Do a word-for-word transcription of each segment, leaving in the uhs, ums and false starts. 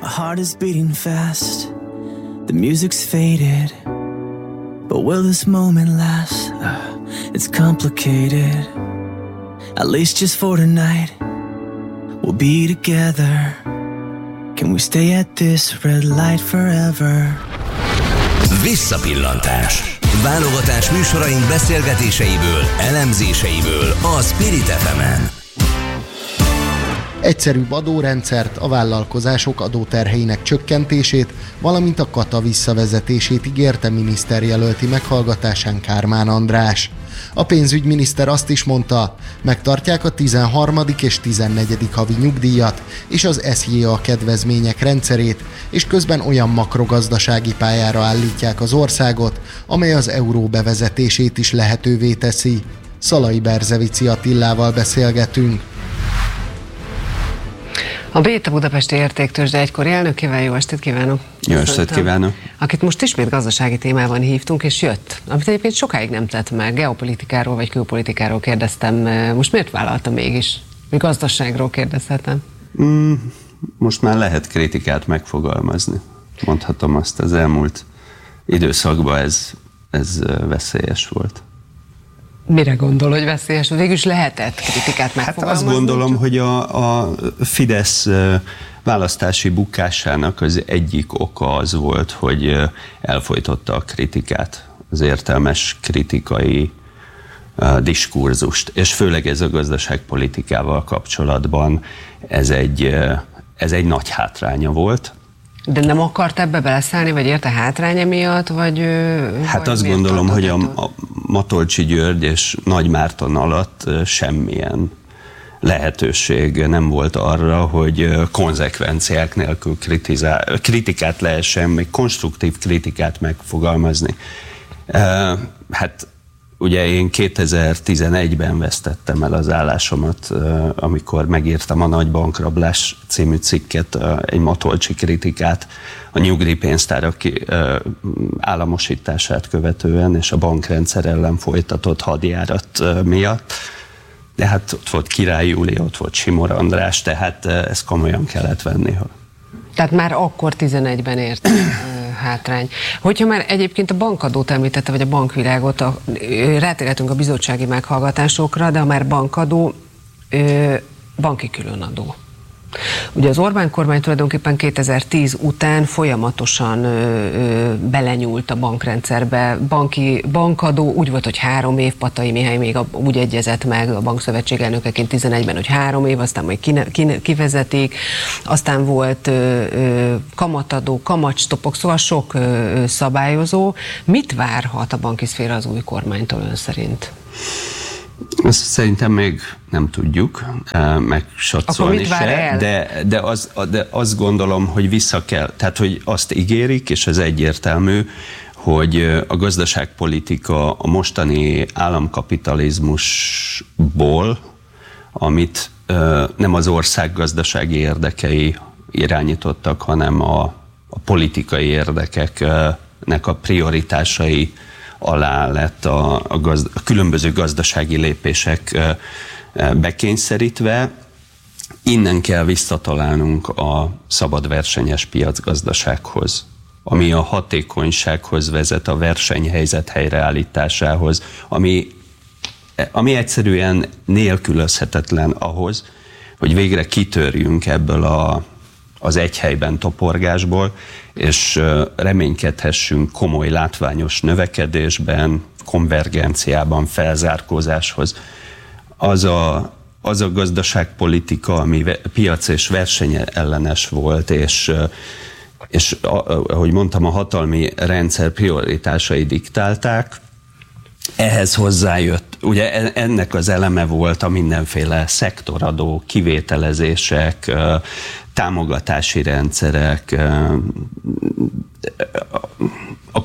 My heart is beating fast, the music's faded, but will this moment last? Uh, it's complicated. At least just for tonight, we'll be together. Can we stay at this red light forever? Visszapillantás. Válogatás műsoraink beszélgetéseiből, elemzéseiből a Spirit ef emen. Egyszerűbb adórendszert, a vállalkozások adóterheinek csökkentését, valamint a kata visszavezetését ígérte miniszterjelölti meghallgatásán Kármán András. A pénzügyminiszter azt is mondta, megtartják a tizenharmadik és tizennegyedik havi nyugdíjat és az es zé á kedvezmények rendszerét, és közben olyan makrogazdasági pályára állítják az országot, amely az euró bevezetését is lehetővé teszi. Szalai Berzevici Attilával beszélgetünk. A Béta Budapesti Értéktőzsde egykori elnökével jó estét kívánok! Jó estét kívánok! Akit most ismét gazdasági témában hívtunk, és jött, amit egyébként sokáig nem tett meg. Geopolitikáról vagy külpolitikáról kérdeztem, most miért vállalta mégis? Vagy gazdaságról kérdezhetem? Mm, most már lehet kritikát megfogalmazni. Mondhatom azt, az elmúlt időszakban ez, ez veszélyes volt. Mire gondol, hogy veszélyes? Végülis lehetett kritikát megfogalmazni? Hát azt gondolom, csak... hogy a, a Fidesz választási bukásának az egyik oka az volt, hogy elfojtotta a kritikát, az értelmes kritikai uh, diskurzust, és főleg ez a gazdaságpolitikával kapcsolatban ez egy, ez egy nagy hátránya volt. De nem akart ebbe beleszállni, vagy érte hátránya miatt, vagy... Hát vagy azt gondolom, hogy a, a Matolcsy György és Nagy Márton alatt semmilyen lehetőség nem volt arra, hogy konzekvenciák nélkül kritizál, kritikát lehessen, még konstruktív kritikát megfogalmazni. Hát ugye én kétezer-tizenegyben vesztettem el az állásomat, amikor megírtam a Nagy bankrablás című cikket, egy Matolcsy kritikát a nyugdíjpénztárak államosítását követően, és a bankrendszer ellen folytatott hadjárat miatt. De hát ott volt Király Júlia, ott volt Simor András, tehát ezt komolyan kellett venni. Tehát már akkor tizenegyben ért hátrány. Hogyha már egyébként a bankadót említette, vagy a bankvilágot, a, rátérhetünk a bizottsági meghallgatásokra, de a már bankadó, ö, banki különadó. Ugye az Orbán kormány tulajdonképpen kétezer-tíz után folyamatosan ö, ö, belenyúlt a bankrendszerbe. Banki, bankadó úgy volt, hogy három év, Pattai Mihály még a, úgy egyezett meg a bankszövetség elnökeként tizenegyben, hogy három év, aztán majd kine, kine, kivezetik, aztán volt ö, ö, kamatadó, kamatstopok, szóval sok ö, szabályozó. Mit várhat a banki szféra az új kormánytól ön szerint? Ezt szerintem még nem tudjuk megsatszolni se, de, de, az, de azt gondolom, hogy vissza kell, tehát hogy azt ígérik, és ez egyértelmű, hogy a gazdaságpolitika a mostani államkapitalizmusból, amit nem az ország gazdasági érdekei irányítottak, hanem a, a politikai érdekeknek a prioritásai alá lett a, a, gazd, a különböző gazdasági lépések bekényszerítve. Innen kell visszatalálnunk a szabad versenyes piacgazdasághoz, ami a hatékonysághoz vezet, a versenyhelyzet helyreállításához, ami, ami egyszerűen nélkülözhetetlen ahhoz, hogy végre kitörjünk ebből a, az egy helyben toporgásból, és reménykedhessünk komoly látványos növekedésben, konvergenciában, felzárkózáshoz. Az a, az a gazdaságpolitika, ami piac és verseny ellenes volt, és, és ahogy mondtam, a hatalmi rendszer prioritásai diktálták, ehhez hozzájött, ugye ennek az eleme volt a mindenféle szektoradó, kivételezések, támogatási rendszerek, a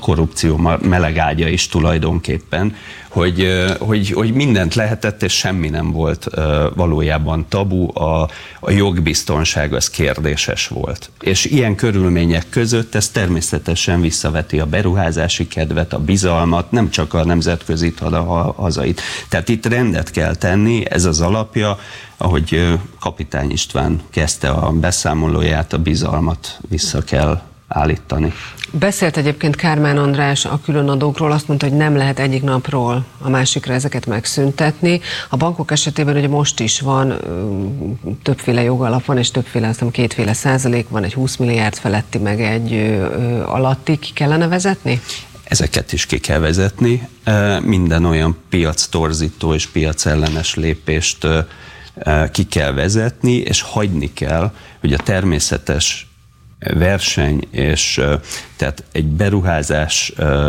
korrupció melegágya is tulajdonképpen, hogy, hogy, hogy mindent lehetett, és semmi nem volt valójában tabu, a, a jogbiztonság az kérdéses volt. És ilyen körülmények között ez természetesen visszaveti a beruházási kedvet, a bizalmat, nem csak a nemzetközit, hanem a hazait. Tehát itt rendet kell tenni, ez az alapja, ahogy Kapitány István kezdte a beszámolóját, a bizalmat vissza kell állítani. Beszélt egyébként Kármán András a különadókról, azt mondta, hogy nem lehet egyik napról a másikra ezeket megszüntetni. A bankok esetében ugye most is van többféle jogalap van, és többféle, azt hiszem kétféle százalék van, egy húsz milliárd feletti, meg egy ö, alatti, ki kellene vezetni? Ezeket is ki kell vezetni. Minden olyan piactorzító és piacellenes lépést ki kell vezetni, és hagyni kell, hogy a természetes verseny, és tehát egy beruházás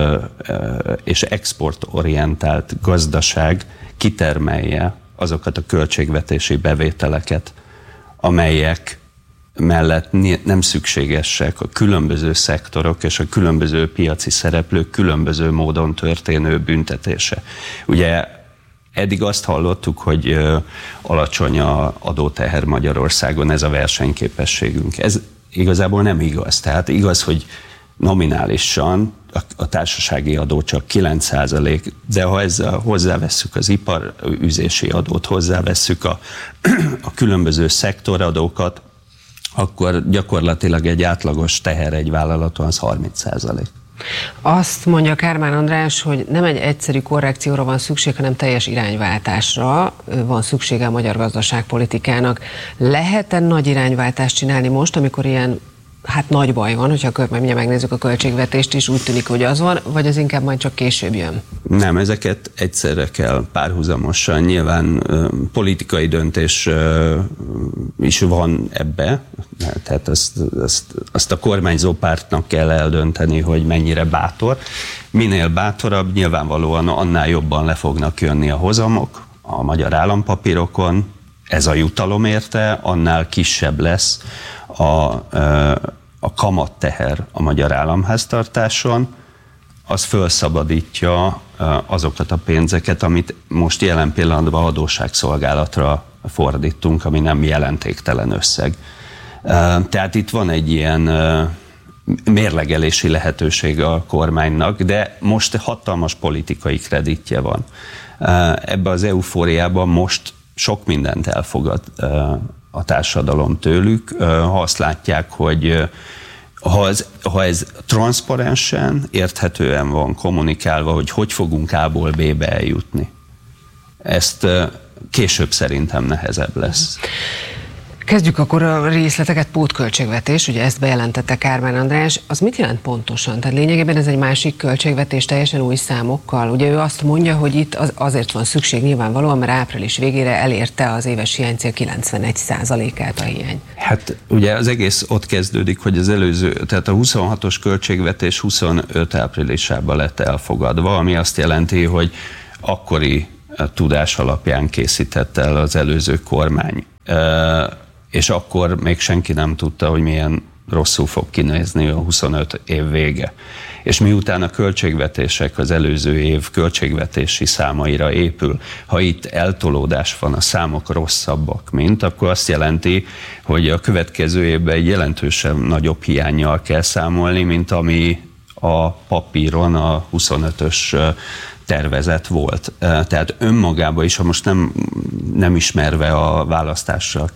és exportorientált gazdaság kitermelje azokat a költségvetési bevételeket, amelyek mellett nem szükségesek a különböző szektorok és a különböző piaci szereplők különböző módon történő büntetése. Ugye eddig azt hallottuk, hogy alacsony az adóteher Magyarországon, ez a versenyképességünk. Ez igazából nem igaz. Tehát igaz, hogy nominálisan a, a társasági adó csak kilenc százalék, de ha ezzel hozzávesszük az iparüzési adót, hozzávesszük a, a különböző szektoradókat, akkor gyakorlatilag egy átlagos teher egy vállalaton az harminc százalék. Azt mondja Kármán András, hogy nem egy egyszerű korrekcióra van szükség, hanem teljes irányváltásra van szüksége a magyar gazdaságpolitikának. Lehet-e nagy irányváltást csinálni most, amikor ilyen hát nagy baj van, hogyha mindjárt megnézzük a költségvetést is, úgy tűnik, hogy az van, vagy az inkább majd csak később jön? Nem, ezeket egyszerre kell párhuzamosan. Nyilván ö, politikai döntés ö, is van ebbe, tehát azt, azt, azt a kormányzó pártnak kell eldönteni, hogy mennyire bátor. Minél bátorabb, nyilvánvalóan annál jobban le fognak jönni a hozamok a magyar állampapírokon, ez a jutalom érte, annál kisebb lesz a, a kamatteher a magyar államháztartáson, az felszabadítja azokat a pénzeket, amit most jelen pillanatban adósságszolgálatra fordítunk, ami nem jelentéktelen összeg. Tehát itt van egy ilyen mérlegelési lehetőség a kormánynak, de most hatalmas politikai kreditje van. Ebben az eufóriában most sok mindent elfogad a társadalom tőlük, ha azt látják, hogy ha ez, ha ez transzparensen, érthetően van kommunikálva, hogy hogy fogunk A-ból B-be eljutni. Ezt később szerintem nehezebb lesz. Kezdjük akkor a részleteket, pótköltségvetés, ugye ezt bejelentette Kármán András. Az mit jelent pontosan? Tehát lényegében ez egy másik költségvetés teljesen új számokkal. Ugye ő azt mondja, hogy itt az, azért van szükség nyilvánvalóan, mert április végére elérte az éves hiánycél kilencvenegy százalékát a hiány. Hát ugye az egész ott kezdődik, hogy az előző, tehát a huszonhatos költségvetés huszonöt áprilisában lett elfogadva, ami azt jelenti, hogy akkori tudás alapján készítette el az előző kormány. És akkor még senki nem tudta, hogy milyen rosszul fog kinézni a huszonöt év vége. És miután a költségvetések az előző év költségvetési számaira épül, ha itt eltolódás van, a számok rosszabbak, mint, akkor azt jelenti, hogy a következő évben egy jelentősen nagyobb hiánnyal kell számolni, mint ami a papíron a huszonötös tervezet volt. Tehát önmagában is, ha most nem, nem ismerve a választásra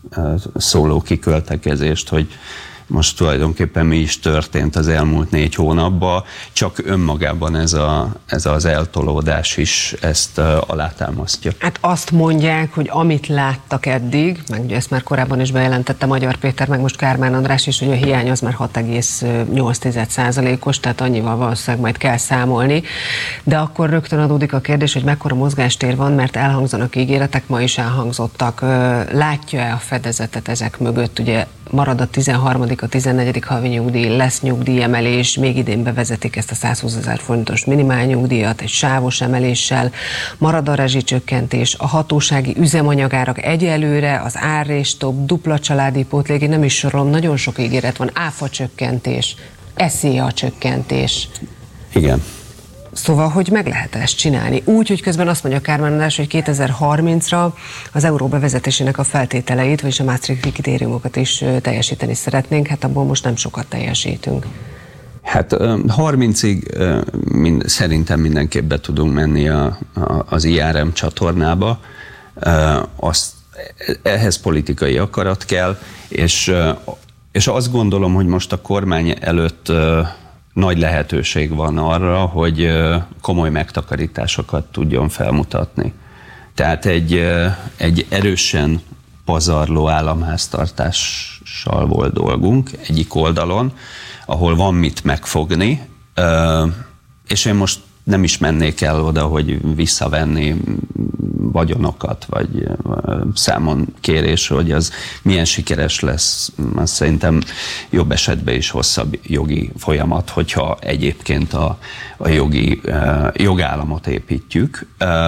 szóló kiköltekezést, hogy most tulajdonképpen mi is történt az elmúlt négy hónapban, csak önmagában ez, a, ez az eltolódás is ezt alátámasztja. Hát azt mondják, hogy amit láttak eddig, meg ugye ezt már korábban is bejelentette Magyar Péter, meg most Kármán András is, hogy a hiány az már hat egész nyolc százalékos, tehát annyival valószínűleg majd kell számolni, de akkor rögtön adódik a kérdés, hogy mekkora mozgástér van, mert elhangzanak ígéretek, ma is elhangzottak. Látja-e a fedezetet ezek mögött? Ugye marad a tizenharmadik, a tizennegyedik havi nyugdíj, lesz nyugdíjemelés, még idén bevezetik ezt a százhúszezer forintos minimálnyugdíjat egy sávos emeléssel, marad a rezsicsökkentés, a hatósági üzemanyagárak egyelőre, az árrésstop, dupla családi pótlék, nem is sorolom, nagyon sok ígéret van, áfa csökkentés, eszéa csökkentés. Igen. Szóval, hogy meg lehet ezt csinálni? Úgy, hogy közben azt mondja Kármán András, hogy kétezer-harmincra az euró bevezetésének a feltételeit, vagyis a Maastrichti kritériumokat is teljesíteni szeretnénk, hát abból most nem sokat teljesítünk. Hát harmincig mind, szerintem mindenképp be tudunk menni a, a, az i er em csatornába. Azt, ehhez politikai akarat kell, és, és azt gondolom, hogy most a kormány előtt nagy lehetőség van arra, hogy komoly megtakarításokat tudjon felmutatni. Tehát egy, egy erősen pazarló államháztartással volt dolgunk egyik oldalon, ahol van mit megfogni, és én most nem is mennék el oda, hogy visszavenni vagyonokat, vagy számon kérés, hogy az milyen sikeres lesz. Azt szerintem jobb esetben is hosszabb jogi folyamat, hogyha egyébként a, a jogi jogállamot építjük.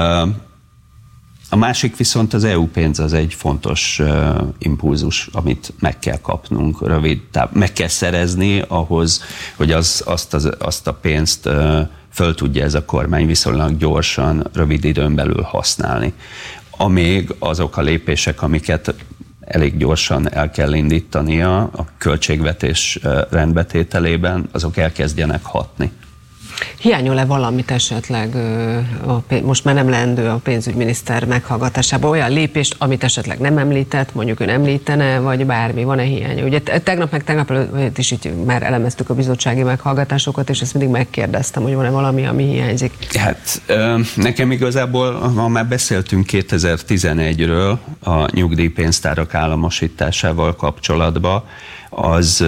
A másik viszont az é u pénz az egy fontos uh, impulzus, amit meg kell kapnunk, rövid táv, meg kell szerezni ahhoz, hogy az, azt, az, azt a pénzt uh, föl tudja ez a kormány viszonylag gyorsan, rövid időn belül használni. Amíg azok a lépések, amiket elég gyorsan el kell indítania a költségvetés uh, rendbetételében, azok elkezdjenek hatni. Hiányol-e valamit esetleg, a, most már nem leendő a pénzügyminiszter meghallgatásában, olyan lépést, amit esetleg nem említett, mondjuk ön említene, vagy bármi, van-e hiánya? Ugye tegnap meg tegnap előtt is így már elemeztük a bizottsági meghallgatásokat, és ezt mindig megkérdeztem, hogy van-e valami, ami hiányzik. Hát nekem igazából, ha már beszéltünk kétezer-tizenegyről a nyugdíjpénztárak államosításával kapcsolatban, az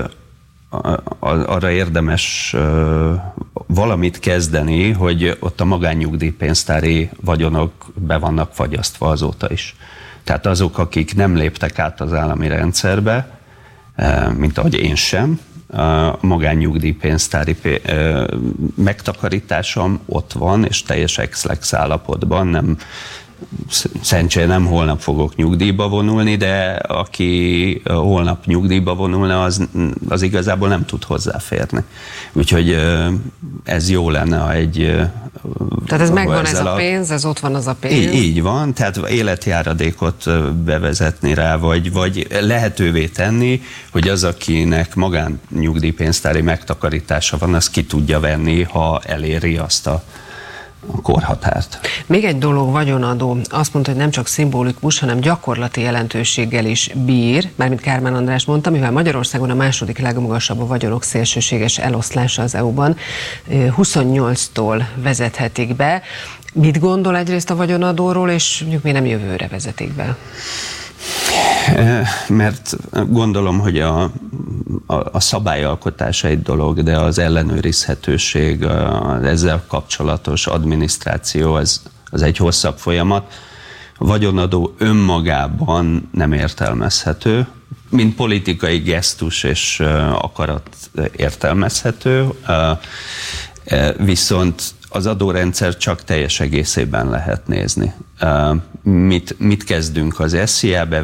arra érdemes valamit kezdeni, hogy ott a magánnyugdíjpénztári vagyonok be vannak fagyasztva azóta is. Tehát azok, akik nem léptek át az állami rendszerbe, mint ahogy én sem, a magánnyugdíjpénztári megtakarításom ott van, és teljes ex-lex állapotban, nem szerencsére nem holnap fogok nyugdíjba vonulni, de aki holnap nyugdíjba vonulna, az, az igazából nem tud hozzáférni. Úgyhogy ez jó lenne, ha egy... Tehát ez megvan ez a pénz, ez ott van az a pénz. Így, így van, tehát életjáradékot bevezetni rá, vagy, vagy lehetővé tenni, hogy az, akinek magánnyugdíjpénztári megtakarítása van, az ki tudja venni, ha eléri azt a a korhatárt. Még egy dolog, vagyonadó. Azt mondta, hogy nem csak szimbolikus, hanem gyakorlati jelentőséggel is bír, mármint Kármán András mondta, mivel Magyarországon a második legmagasabb a vagyonok szélsőséges eloszlása az é u-ban, huszonnyolctól vezethetik be. Mit gondol egyrészt a vagyonadóról, és mondjuk miért nem jövőre vezetik be? Mert gondolom, hogy a, a, a szabályalkotás egy dolog, de az ellenőrizhetőség, az ezzel kapcsolatos adminisztráció, az, az egy hosszabb folyamat. A vagyonadó önmagában nem értelmezhető, mint politikai gesztus és akarat értelmezhető, viszont az adórendszer csak teljes egészében lehet nézni. Mit, mit kezdünk az es zé á-be,